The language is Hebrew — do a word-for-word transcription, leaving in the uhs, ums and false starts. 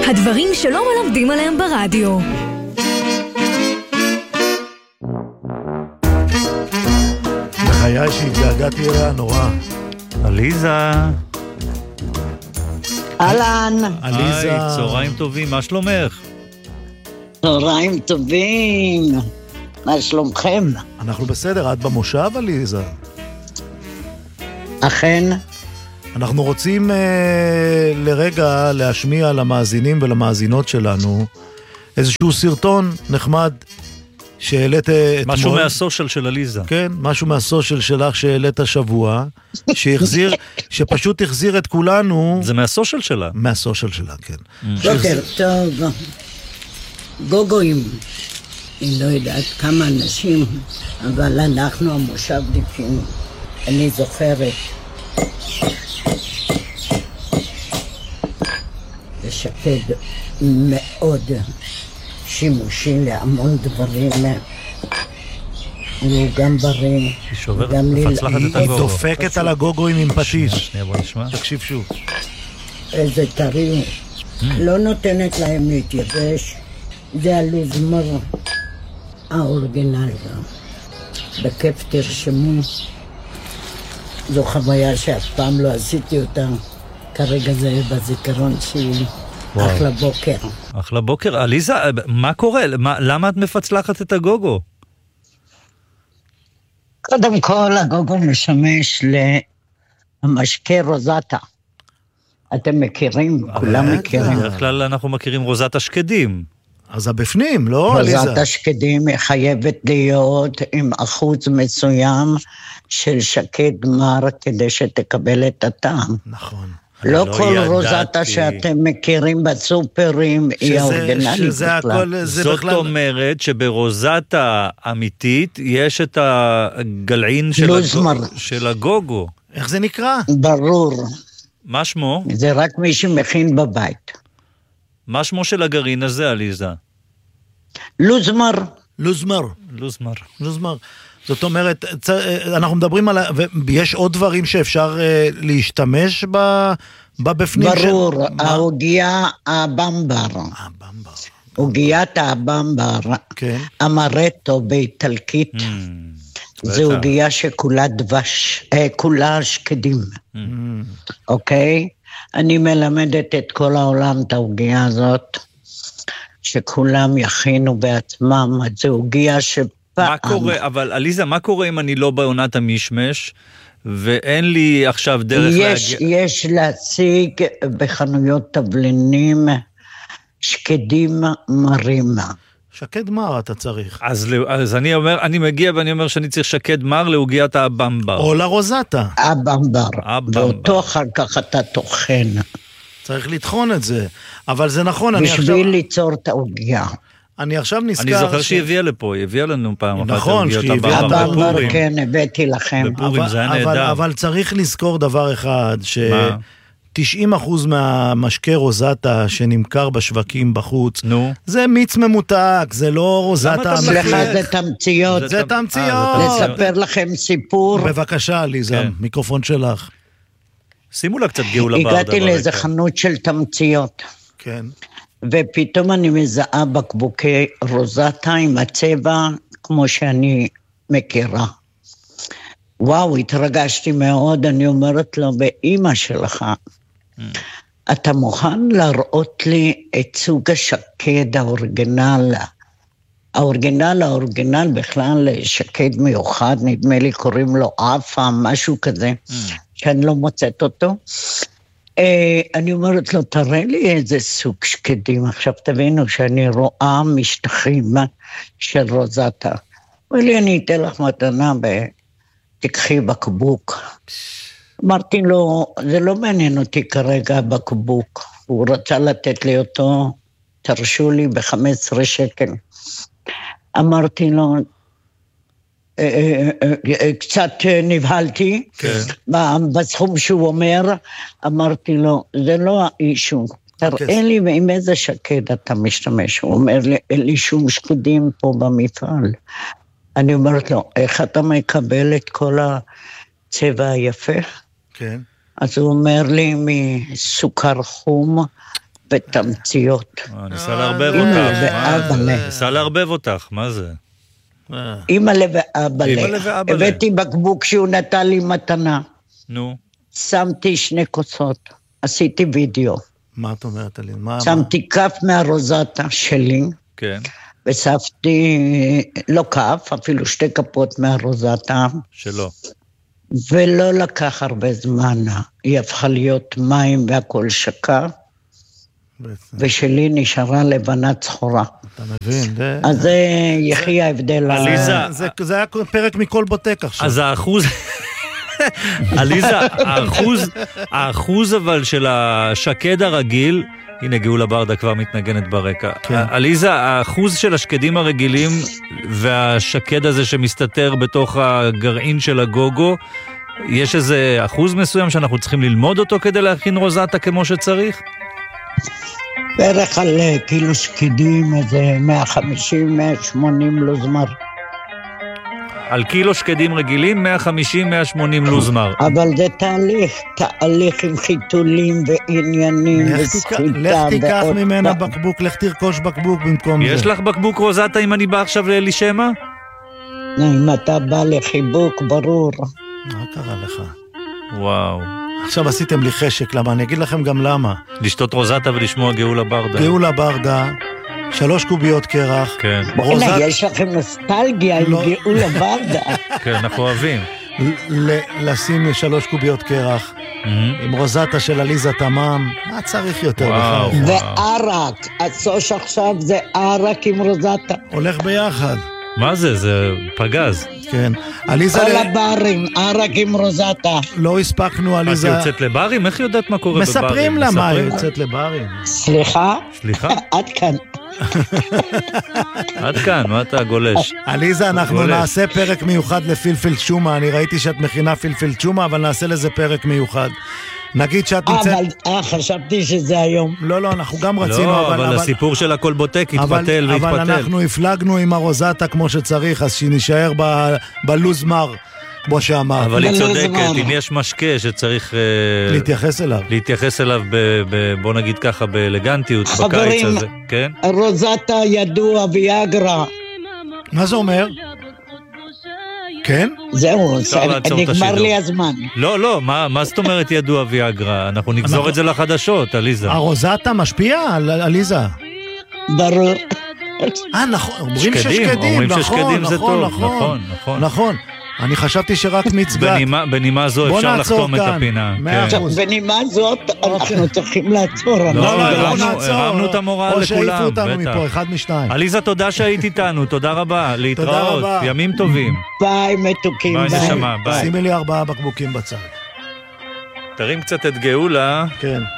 הדברים שלא מלמדים עליהם ברדיו. בחיי שהתגעגעתי אליה נורא. עליזה. אהלן. עליזה. היי, צהריים טובים, מה שלומך? צהריים טובים. מה שלומכם? אנחנו בסדר, את במושב, עליזה? אכן. אנחנו רוצים אה, לרגע להשמיע למאזינים ולמאזינות שלנו איזשהו סרטון נחמד שהעלית אתמול. משהו מהסושיאל של עליזה. כן, משהו מהסושיאל שלך שהעלית השבוע, שהחזיר, שפשוט החזיר את כולנו. זה מהסושיאל שלה. מהסושיאל שלה, כן. בוקר טוב. גוגויים. אני לא יודעת כמה אנשים, אבל אנחנו המושבניקים. אני זוכרת. לשקד מאוד שימושי להמון דברים. הוא גם בריא, גם לי... היא דופקת על הגוגויים עם פטיש. שנייה, בוא נשמע. תקשיב שוב. איזה טרי. לא נותנת להם להתייבש. זה הלוזמר האורגינל. בכיף תרשמו. זו חוויה שאף פעם לא עשיתי אותה. כרגע זה בזיכרון שלי. אחלה בוקר. אחלה בוקר. עליזה, מה קורה? למה את מפצלחת את הגוגו? קודם כל, הגוגו משמש למשקה רוזטה. אתם מכירים? כולם מכירים. בדרך כלל אנחנו מכירים רוזטה שקדים. אז הבפנים, לא, עליזה? רוזטה שקדים היא חייבת להיות עם אחוז מסוים של שקד מר כדי שתקבל את הטעם. נכון. לא כל רוזטה שאתם מכירים בסופרים היא האורגינלית בכלל. זאת אומרת שברוזטה אמיתית יש את הגלעין של הגוגו. איך זה נקרא? ברור. מה שמו? זה רק מי שמכין בבית. מה שמו של הגרעין הזה, עליזה? לוזמר. לוזמר. לוזמר. לוזמר. זאת אומרת, אנחנו מדברים על... ויש עוד דברים שאפשר להשתמש בבפנים? ברור, ההוגיה הבמבר. הבמבר. הוגיית הבמבר. כן. אמרטו באיטלקית. זה הוגיה שכולה דבש, כולה שקדים. אוקיי? אני מלמדת את כל העולם את ההוגיה הזאת, שכולם יכינו בעצמם. זה הוגיה ש... מה קורה, אבל עליזה, מה קורה אם אני לא בעונת המשמש, ואין לי עכשיו דרך יש, להגיע... יש להציג בחנויות תבלינים שקדים מרים. שקד מר אתה צריך. אז, אז אני אומר, אני מגיע ואני אומר שאני צריך שקד מר להוגיית הבמבר. או לרוזטה. הבמבר. ואותו אחר כך אתה תוכן. צריך לתחון את זה. אבל זה נכון, אני עכשיו... בשביל ליצור את ההוגיה. אני עכשיו נזכר... אני זוכר שהיא הביאה לפה, היא הביאה לנו פעם. נכון, שהיא הביאה הבמבר, כן, הבאתי לכם. בפורים זה היה נהדר. אבל צריך לזכור דבר אחד, ש-תשעים אחוז מהמשקה רוזטה שנמכר בשווקים בחוץ, זה מיץ ממותק, זה לא רוזטה... סליחה, זה תמציות. זה תמציות. לספר לכם סיפור. בבקשה, ליזה, מיקרופון שלך. שימו לה קצת גאולה ברדה. הגעתי לאיזה חנות של תמציות. כן. ופתאום אני מזהה בקבוקי רוזטה עם הצבע כמו שאני מכירה. וואו, התרגשתי מאוד, אני אומרת לו, באמא שלך, אתה מוכן להראות לי את סוג השקד האורגינל, האורגינל, האורגינל בכלל שקד מיוחד, נדמה לי קוראים לו אפה, משהו כזה, שאני לא מוצאת אותו. אני אומרת לו, תראה לי איזה סוג שקדים. עכשיו תבינו שאני רואה משטחים של רוזטה. אומר לי, אני אתן לך מתנה, תקחי בקבוק. אמרתי לו, זה לא מעניין אותי כרגע בקבוק. הוא רצה לתת לי אותו, תרשו לי ב-חמישה עשר שקל. אמרתי לו, קצת נבהלתי, בסכום שהוא אומר, אמרתי לו, זה לא האישו, תראה לי עם איזה שקד אתה משתמש. הוא אומר לי, אין לי שום שקדים פה במפעל. אני אומרת לו, איך אתה מקבל את כל הצבע היפה? כן. אז הוא אומר לי, מסוכר חום ותמציות. ניסה להרבב אותך. ניסה להרבב אותך, מה זה? אימא'לה ואבא'לה. הבאתי בקבוק שהוא נתן לי מתנה. נו. שמתי שני כוסות. עשיתי וידאו. מה את אומרת עלי? שמתי כף מהרוזטה שלי. כן. וספתי, לא כף, אפילו שתי כפות מהרוזטה. שלא. ולא לקח הרבה זמן. היא הפכה להיות מים והכל שקע. ושלי נשארה לבנה צחורה. אתה מבין? אז זה יחי ההבדל. זה היה פרק מכל בוטק עכשיו. אז האחוז... עליזה, האחוז, האחוז אבל של השקד הרגיל, הנה גאולה ברדה כבר מתנגנת ברקע. עליזה, האחוז של השקדים הרגילים והשקד הזה שמסתתר בתוך הגרעין של הגוגו, יש איזה אחוז מסוים שאנחנו צריכים ללמוד אותו כדי להכין רוזטה כמו שצריך? בערך על קילו שקדים, איזה מאה וחמישים מאה ושמונים לוזמר. על קילו שקדים רגילים, מאה וחמישים מאה ושמונים לוזמר. אבל זה תהליך, תהליך עם חיתולים ועניינים וסחיטה. לך תיקח ממנה בקבוק, לך תרכוש בקבוק במקום זה. יש לך בקבוק רוזטה אם אני בא עכשיו לאלישמע? אם אתה בא לחיבוק, ברור. מה קרה לך? וואו. עכשיו עשיתם לי חשק, למה? אני אגיד לכם גם למה. לשתות רוזטה ולשמוע גאולה ברדה. גאולה ברדה, שלוש קוביות קרח. כן. רוזט... הנה, יש לכם נוסטלגיה לא... עם גאולה ברדה. כן, אנחנו אוהבים. ל- לשים שלוש קוביות קרח, mm-hmm. עם רוזטה של עליזה תמם, מה צריך יותר? וואו, וואו. וערק, הסוש עכשיו זה ערק עם רוזטה. הולך ביחד. מה זה? זה פגז. כן. עליזה... כל הברים, ערק עם רוזטה. לא הספקנו, עליזה... את יוצאת לברים? איך יודעת מה קורה בברים? מספרים לה מה היא יוצאת לברים. סליחה? סליחה? עד כאן. עד כאן, מה אתה גולש? עליזה, אנחנו נעשה פרק מיוחד לפלפל שומה. אני ראיתי שאת מכינה פלפל שומה, אבל נעשה לזה פרק מיוחד. נגיד שאת נמצאת... אבל, אה, חשבתי שזה היום. לא, לא, אנחנו גם רצינו, לא, אבל הסיפור של הכל בוטק התפתל והתפתל. אבל אנחנו הפלגנו עם הרוזטה כמו שצריך, אז שנשאר בלוז מר, כמו שאמר. אבל היא צודקת, אם יש משקה שצריך... להתייחס אליו. להתייחס אליו, בוא נגיד ככה, באלגנטיות, בקיץ הזה. כן? רוזטה ידוע ויאגרה. מה זה אומר? כן? זהו, נגמר לי הזמן. לא, לא, מה, מה זאת אומרת ידוע ויאגרה? אנחנו נגזור אנחנו... את זה לחדשות, עליזה. הרוזטה משפיע, עליזה? ברור. אה, נכון, אומרים ששקדים, ששקדים, אומרים נכון, ששקדים נכון, זה טוב, נכון, נכון, נכון. נכון. אני חשבתי שרק מצגת. בנימה, בנימה זו אפשר לחתום את הפינה. כן. בנימה זאת אנחנו צריכים לעצור. לא, לא, לא, הרמנו את המורל לכולם. או שהעיפו אותנו מפה, אחד משתיים. עליזה, תודה שהיית איתנו, תודה רבה, להתראות, ימים טובים. ביי, מתוקים, ביי. ביי, נשמה, ביי. שימי לי ארבעה בקבוקים בצד. תרים קצת את גאולה. כן.